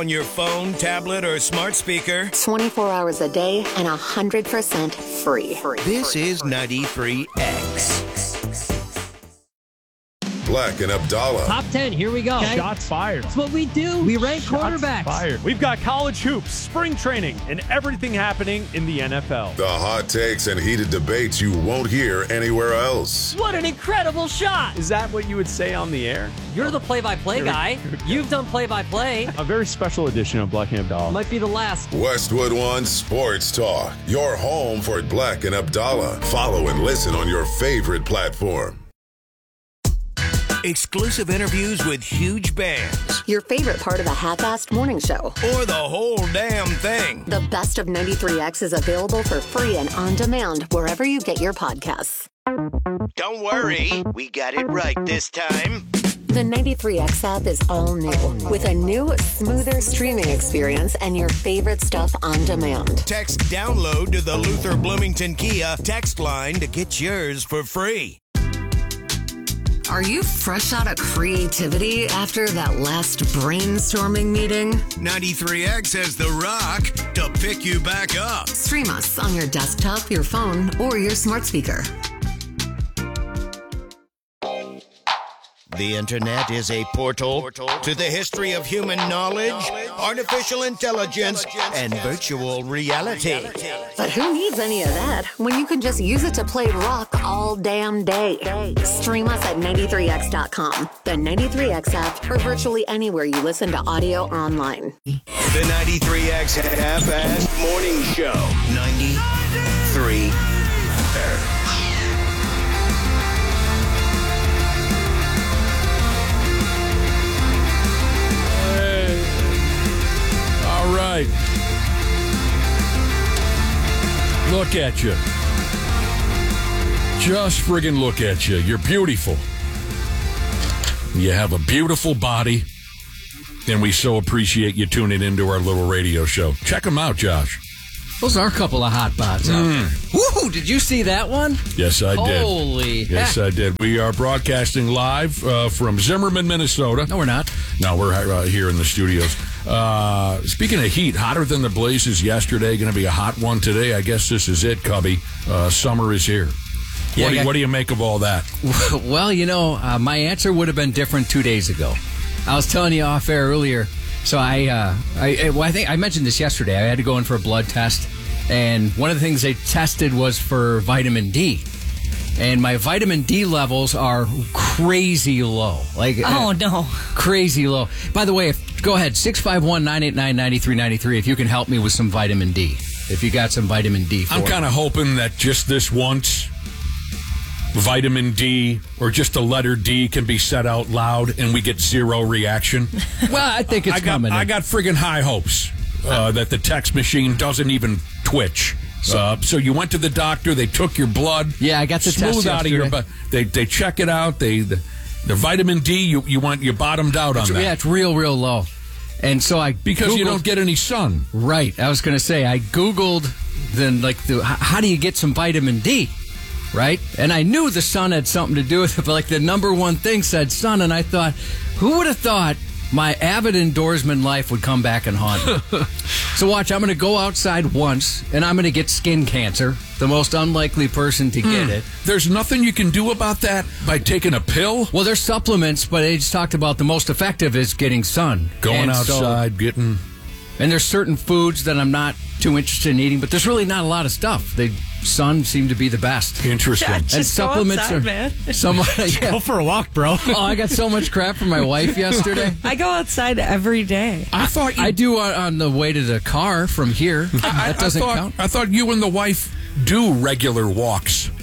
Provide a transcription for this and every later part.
On your phone, tablet, or smart speaker. 24 hours a day and 100% free. This is 93X. Black and Abdallah. Top 10, here we go. Okay. Shots fired. That's what we do. We rank quarterbacks. Fired. We've got college hoops, spring training, and everything happening in the NFL. The hot takes and heated debates you won't hear anywhere else. What an incredible shot. Is that what you would say on the air? You're the play-by-play guy. You've done play-by-play. A very special edition of Black and Abdallah. Might be the last. Westwood One Sports Talk. Your home for Black and Abdallah. Follow and listen on your favorite platform. Exclusive interviews with huge bands. Your favorite part of a half-assed morning show. Or the whole damn thing. The best of 93X is available for free and on demand wherever you get your podcasts. Don't worry, we got it right this time. The 93X app is all new, with a new, smoother streaming experience and your favorite stuff on demand. Text download to the Luther Bloomington Kia text line to get yours for free. Are you fresh out of creativity after that last brainstorming meeting? 93X has The Rock to pick you back up. Stream us on your desktop, your phone, or your smart speaker. The internet is a portal to the history of human knowledge, artificial intelligence, and virtual reality. But who needs any of that when you can just use it to play rock all damn day? Stream us at 93x.com, the 93X app, or virtually anywhere you listen to audio or online. The 93X half-assed morning show. 93X. All right. Look at you. Just friggin' look at you. You're beautiful. You have a beautiful body. And we so appreciate you tuning into our little radio show. Check them out, Josh. Those are a couple of hot bots out there. Woo! Did you see that one? Yes, I did. Holy Yes, heck. I did. We are broadcasting live from Zimmerman, Minnesota. No, we're not. No, we're here in the studios. Speaking of heat, hotter than the blazes yesterday, going to be a hot one today. I guess this is it, Cubby. Summer is here. Yeah, What do you make of all that? Well, my answer would have been different 2 days ago. I was telling you off air earlier. So I think I mentioned this yesterday. I had to go in for a blood test, and one of the things they tested was for vitamin D. And my vitamin D levels are crazy low. No. Crazy low. By the way, go ahead, 651-989-9393 if you can help me with some vitamin D. If you got some vitamin D for I'm kind of hoping that just this once, vitamin D or just the letter D can be said out loud and we get zero reaction. Well, I think it's coming. I got friggin' high hopes that the text machine doesn't even twitch. So you went to the doctor, they took your blood. Yeah, I got the smooth test out of your butt. They check it out. The vitamin D you bottomed out on that. Yeah, it's real low. And so because you don't get any sun. Right. I was going to say I Googled how do you get some vitamin D? Right? And I knew the sun had something to do with it, but the number one thing said sun, and I thought, who would have thought my avid indoorsman life would come back and haunt me? So watch, I'm going to go outside once, and I'm going to get skin cancer, the most unlikely person to get it. There's nothing you can do about that by taking a pill? Well, there's supplements, but they just talked about the most effective is getting sun. Going outside, getting... And there's certain foods that I'm not too interested in eating, but there's really not a lot of stuff. Sun seem to be the best. Interesting. Yeah, and just supplements go outside, man. Go for a walk, bro. Oh, I got so much crap from my wife yesterday. I go outside every day. I do on the way to the car from here. That doesn't count. I thought you and the wife do regular walks.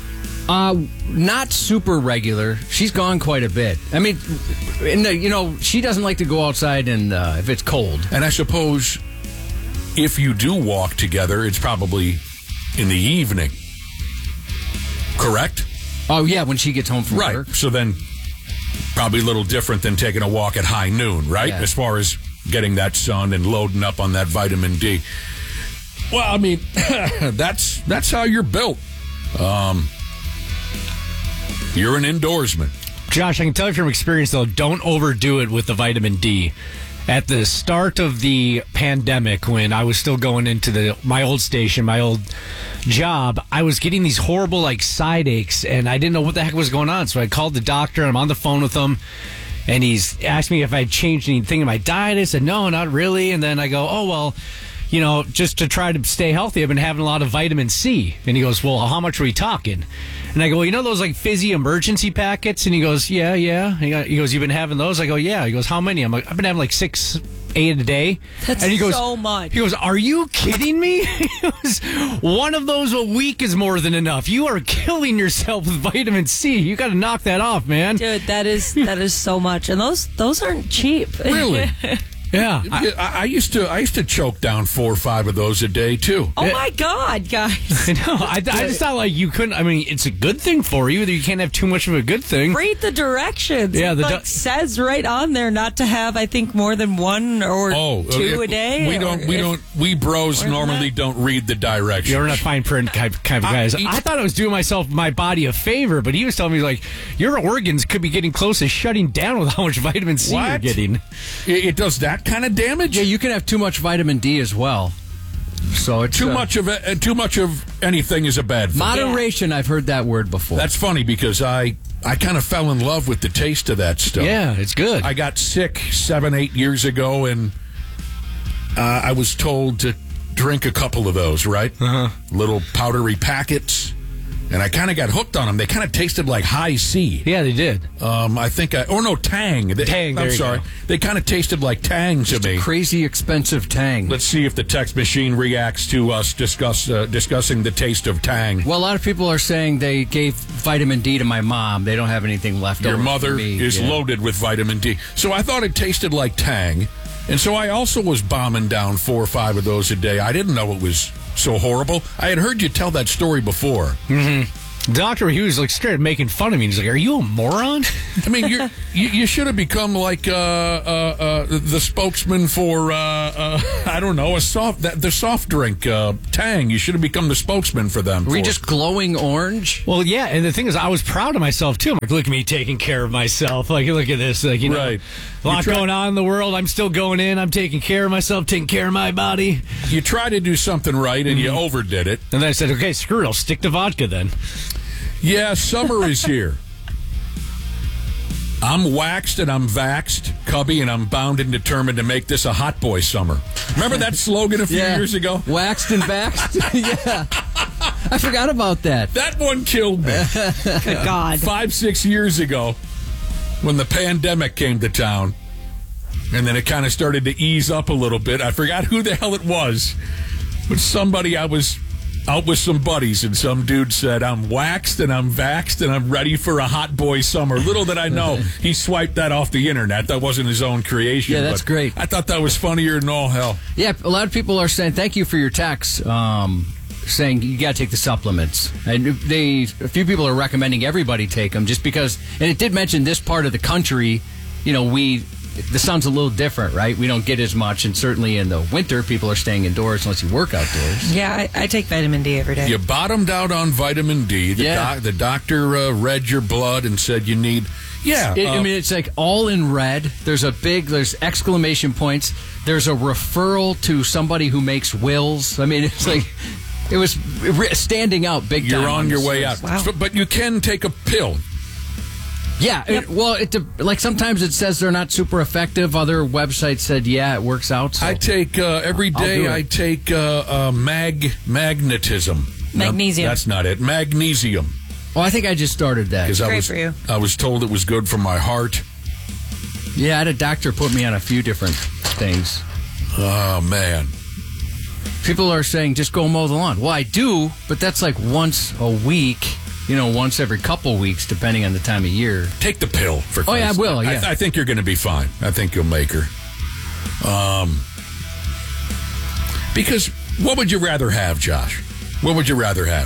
Not super regular. She's gone quite a bit. I mean, she doesn't like to go outside and if it's cold. And I suppose if you do walk together, it's probably in the evening. Correct? Oh, yeah, when she gets home from work. Right. So then probably a little different than taking a walk at high noon, right? Yeah. As far as getting that sun and loading up on that vitamin D. Well, I mean, that's how you're built. You're an indoorsman. Josh, I can tell you from experience, though, don't overdo it with the vitamin D. at the start of the pandemic, when I was still going into my old station, my old job, I was getting these horrible like side aches, and I didn't know what the heck was going on. So I called the doctor. I'm on the phone with him, and he's asked me if I'd changed anything in my diet. I said, no, not really. And then I go, oh, well, you know, just to try to stay healthy, I've been having a lot of vitamin C. And he goes, well, how much are we talking? And I go, well, you know those like fizzy emergency packets? And he goes, yeah. He goes, you've been having those? I go, yeah. He goes, how many? I'm like, I've been having like 6, 8 a day. That's and he goes, so much. He goes, are you kidding me? He goes, one of those a week is more than enough. You are killing yourself with vitamin C. You got to knock that off, man. Dude, that is so much. And those aren't cheap. Really? Yeah. I used to choke down 4 or 5 of those a day too. Oh my God, guys. I know. I just thought like you couldn't. I mean, it's a good thing for you. You can't have too much of a good thing. Read the directions. Yeah, it says right on there not to have, I think, more than 1 or 2 a day. We bros normally don't read the directions. You're not fine print kind of guys. I thought I was doing my body a favor, but he was telling me like your organs could be getting close to shutting down with how much vitamin C you're getting. It does that kind of damage? Yeah, you can have too much vitamin D as well. So it's too much of anything is a bad thing. Moderation. I've heard that word before. That's funny because I kind of fell in love with the taste of that stuff. Yeah, it's good. I got sick 7, 8 years ago, and I was told to drink a couple of those. Right, little powdery packets. And I kind of got hooked on them. They kind of tasted like high C. Yeah, they did. I think Tang. Tang. I'm sorry. They kind of tasted like Tang to me. Crazy expensive Tang. Let's see if the text machine reacts to us discussing the taste of Tang. Well, a lot of people are saying they gave vitamin D to my mom. They don't have anything left over. Your mother for me. is loaded with vitamin D. So I thought it tasted like Tang. And so I also was bombing down 4 or 5 of those a day. I didn't know it was so horrible. I had heard you tell that story before. Mm-hmm. Doctor, he was like straight up making fun of me. He's like, "Are you a moron?" I mean, you should have become like the spokesman for I don't know, the soft drink Tang. You should have become the spokesman for them. Were you just glowing orange? Well, yeah. And the thing is, I was proud of myself too. Like, look at me taking care of myself. Like, look at this. Like, you know, right. A lot going on in the world. I'm still going in. I'm taking care of myself, taking care of my body. You try to do something right, and you overdid it. And then I said, okay, screw it. I'll stick to vodka then. Yeah, summer is here. I'm waxed and I'm vaxxed, Cubby, and I'm bound and determined to make this a hot boy summer. Remember that slogan a few years ago? Waxed and vaxxed? Yeah. I forgot about that. That one killed me. Good God. 5-6 years ago, when the pandemic came to town, and then it kind of started to ease up a little bit. I forgot who the hell it was, but somebody, I was out with some buddies, and some dude said, I'm waxed and I'm vaxxed and I'm ready for a hot boy summer. Little did I know, he swiped that off the internet. That wasn't his own creation. Yeah, that's great. I thought that was funnier than all hell. Yeah, a lot of people are saying, thank you for your text, saying you got to take the supplements. And a few people are recommending everybody take them just because, and it did mention this part of the country, you know, the sun's a little different, right? We don't get as much, and certainly in the winter, people are staying indoors unless you work outdoors. Yeah, I take vitamin D every day. You bottomed out on vitamin D. The doctor read your blood and said you need... Yeah. I mean, it's like all in red. There's exclamation points. There's a referral to somebody who makes wills. I mean, it's like... It was standing out big time. You're on your way out. Wow. But you can take a pill. Yeah, Yep. Like sometimes it says they're not super effective. Other websites said, yeah, it works out. So I take every day. I take magnetism. Magnesium. No, that's not it. Magnesium. Oh, I think I just started that. Great for you. I was told it was good for my heart. Yeah, I had a doctor put me on a few different things. Oh man. People are saying just go mow the lawn. Well, I do, but that's like once a week. You know, once every couple weeks, depending on the time of year. Take the pill for Christ's Oh, yeah, I will, yeah. I think you're going to be fine. I think you'll make her. Because what would you rather have, Josh? What would you rather have?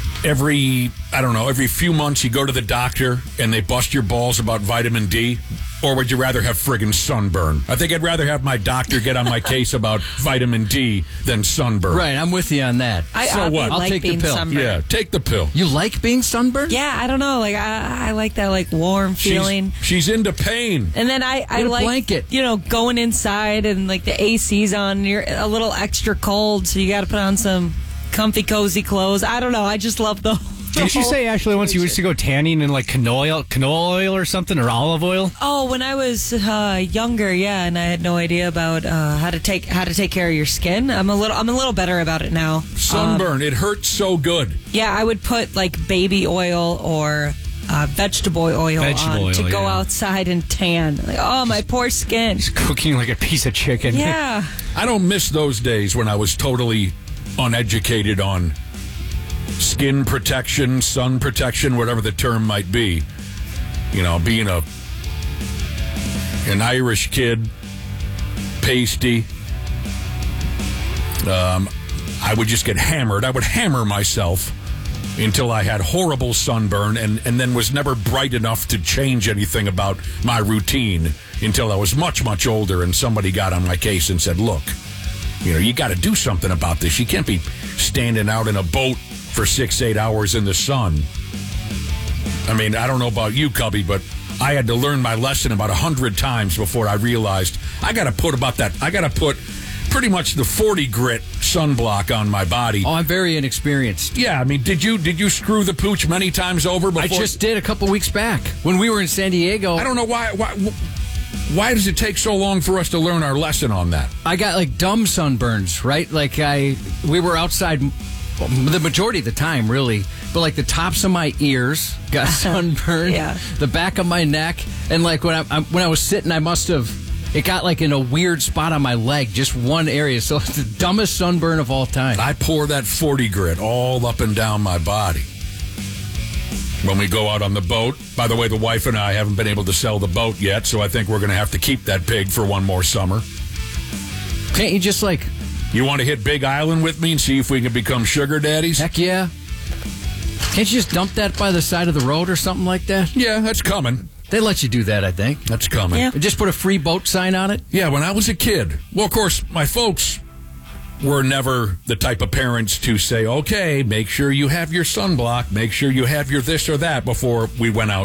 Every few months you go to the doctor and they bust your balls about vitamin D? Or would you rather have friggin' sunburn? I think I'd rather have my doctor get on my case about vitamin D than sunburn. Right, I'm with you on that. So what? I'll like take the being pill. sunburned. Yeah, take the pill. You like being sunburned? Yeah, I don't know. Like I like that like warm feeling. She's into pain. And then I Get a like blanket. Going inside and like the AC's on. You're a little extra cold, so you got to put on some comfy, cozy clothes. I don't know. I just love the. Did you say, Ashley, once you used to go tanning in like canola oil or something, or olive oil? Oh, when I was younger, yeah, and I had no idea about how to take care of your skin. I'm a little better about it now. Sunburn, it hurts so good. Yeah, I would put like baby oil or vegetable oil on to go outside and tan. Like, oh, my poor skin. Just cooking like a piece of chicken. Yeah. I don't miss those days when I was totally uneducated on skin protection, sun protection, whatever the term might be. You know, being an Irish kid, pasty. I would just get hammered. I would hammer myself until I had horrible sunburn and then was never bright enough to change anything about my routine until I was much, much older and somebody got on my case and said, look, you got to do something about this. You can't be standing out in a boat for 6-8 hours in the sun. I mean, I don't know about you, Cubby, but I had to learn my lesson about 100 times before I realized I got to put pretty much the 40 grit sunblock on my body. Oh, I'm very inexperienced. Yeah, I mean, did you screw the pooch many times over before? I just did a couple weeks back when we were in San Diego. I don't know why does it take so long for us to learn our lesson on that? I got like dumb sunburns, right? Like we were outside the majority of the time, really, but like the tops of my ears got sunburned. Yeah. The back of my neck, and like when I was sitting, it got like in a weird spot on my leg, just one area. So it's the dumbest sunburn of all time. I pour that 40 grit all up and down my body when we go out on the boat. By the way, the wife and I haven't been able to sell the boat yet, so I think we're going to have to keep that pig for one more summer. Can't you just like... You want to hit Big Island with me and see if we can become sugar daddies? Heck yeah. Can't you just dump that by the side of the road or something like that? Yeah, that's coming. They let you do that, I think. That's coming. Yeah. Just put a free boat sign on it? Yeah, when I was a kid. Well, of course, my folks were never the type of parents to say, okay, make sure you have your sunblock, make sure you have your this or that before we went out